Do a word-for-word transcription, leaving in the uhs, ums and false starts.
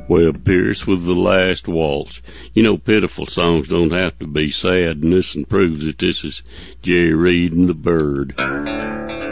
Webb Pierce with The Last Waltz. You know, pitiful songs don't have to be sad, and this one proves that. This is Jerry Reed and the Bird.